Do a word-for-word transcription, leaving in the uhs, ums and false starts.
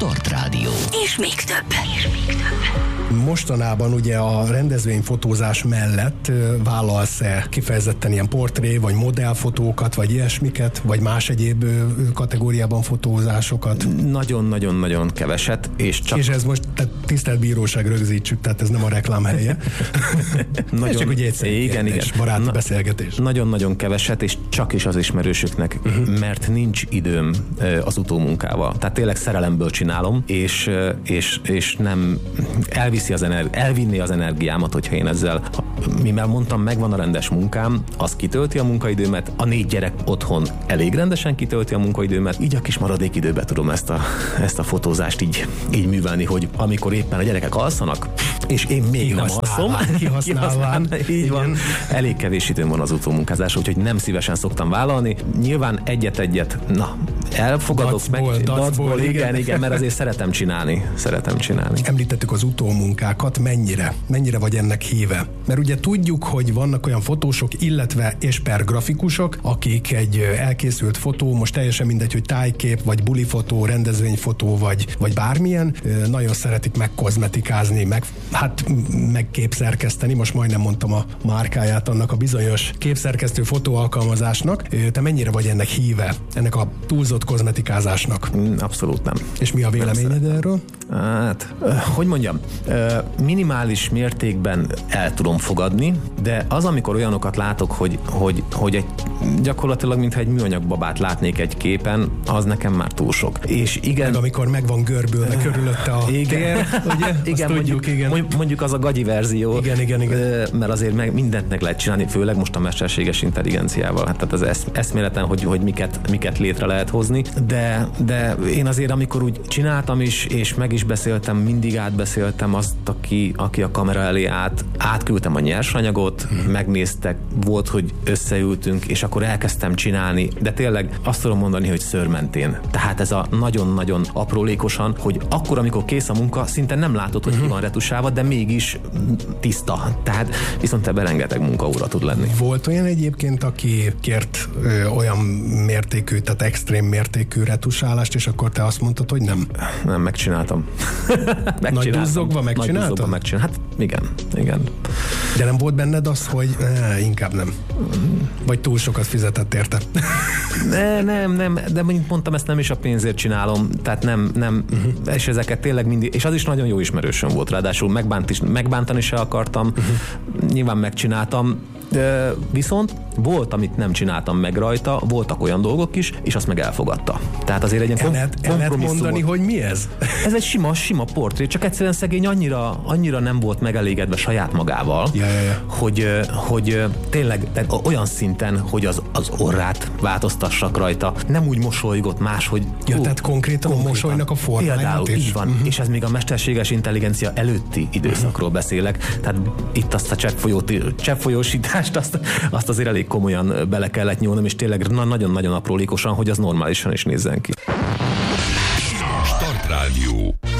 Start Rádió. És még több. És még több. Mostanában ugye a rendezvényfotózás mellett vállalsz-e kifejezetten ilyen portré, vagy modellfotókat, vagy ilyesmiket, vagy más egyéb kategóriában fotózásokat? Nagyon-nagyon-nagyon keveset, és csak... És ez most, tehát tisztelt bíróság, rögzítsük, tehát ez nem a reklám helye. Nagyon, ez csak ugye egyszerű igen, kérdés, igen. baráti Na, beszélgetés. Nagyon-nagyon keveset, és csak is az ismerősöknek, uh-huh. mert nincs időm az utómunkával. Tehát tényleg szerelemből csinálom, és, és, és nem elviszi az energi- elvinni az energiámat, hogyha én ezzel, mivel mondtam, megvan a rendes munkám, az kitölti a munkaidőmet, a négy gyerek otthon elég rendesen kitölti a munkaidőmet, így a kis maradék időben tudom ezt a, ezt a fotózást így, így művelni, hogy amikor éppen a gyerekek alszanak, és én még nem alszom, kihasználván, így van, elég kevés időm van az utómunkázásra, úgyhogy nem szívesen szoktam vállalni. Nyilván egyet-egyet, na, elfogadok dacból, meg. dacból, Dacból, igen, igen, igen, mert azért szeretem csinálni. Szeretem csinálni. Említettük az utómunkákat, mennyire? Mennyire vagy ennek híve? Mert ugye tudjuk, hogy vannak olyan fotósok, illetve és per grafikusok, akik egy elkészült fotó, most teljesen mindegy, hogy tájkép, vagy bulifotó, rendezvényfotó, vagy, vagy bármilyen, nagyon szeretik megkozmetikázni, meg, hát megképszerkeszteni, most majdnem mondtam a márkáját annak a bizonyos képszerkesztő fotóalkalmazásnak. Te mennyire vagy ennek híve, ennek a túlzott kozmetikázásnak? Abszolút nem. És mi a véleményed erről? Hát, hogy mondjam, minimális mértékben el tudom fogadni, de az, amikor olyanokat látok, hogy, hogy, hogy egy, gyakorlatilag mintha egy műanyag babát látnék egy képen, az nekem már túl sok. És igen... Meg amikor meg van görbülve körülötte a igen, tér, ugye? Igen, tudjuk, mondjuk, igen. mondjuk az a gagyi verzió. Igen, igen, igen. Mert azért meg mindent meg lehet csinálni, főleg most a mesterséges intelligenciával. Hát tehát az esz, eszméleten, hogy, hogy miket, miket létre lehet hozni. De, de én azért, amikor úgy csináltam is, és meg is beszéltem, mindig átbeszéltem azt, aki, aki a kamera elé állt, átküldtem a nyersanyagot, hmm. megnéztek, volt, hogy összeültünk, és akkor elkezdtem csinálni, de tényleg azt tudom mondani, hogy szőrmentén. Tehát ez a nagyon-nagyon aprólékosan, hogy akkor, amikor kész a munka, szinte nem látod, hogy hmm. ki van retusálva, de mégis tiszta. Tehát viszont ebben rengeteg munkaóra tud lenni. Volt olyan egyébként, aki kért ö, olyan mértékű, tehát extrém mértékű retusálást, és akkor te azt mondtad, hogy nem? Nem, megcsináltam. megcsináltam. Nagy duzzogva megcsináltam? Nagy duzzogva megcsináltam. Hát igen, igen. De nem volt benned az, hogy eh, inkább nem. Vagy túl sokat fizetett érte? Ne, nem, nem, de mondjuk mondtam, ezt nem is a pénzért csinálom, tehát nem, nem, uh-huh. és ezeket tényleg mindig, és az is nagyon jó ismerősöm volt, ráadásul megbánt is, megbántani se akartam, uh-huh. nyilván megcsináltam, de viszont volt, amit nem csináltam meg rajta, voltak olyan dolgok is, és azt meg elfogadta. Tehát azért egy ilyen kom- lehet, el lehet mondani, hogy mi ez? Ez egy sima, sima portré, csak egyszerűen szegény annyira, annyira nem volt megelégedve saját magával, ja, ja, ja. Hogy, hogy tényleg olyan szinten, hogy az, az orrát változtassak rajta, nem úgy mosolygott más, hogy... Ja, hú, tehát konkrétan, konkrétan a mosolynak a formáját például, is. Így van, uh-huh. és ez még a mesterséges intelligencia előtti időszakról uh-huh. beszélek, tehát itt azt a cseppfolyósítást, azt, azt azért elég komolyan bele kellett nyúlnom, és tényleg nagyon-nagyon aprólékosan, hogy az normálisan is nézzen ki. Start Rádió.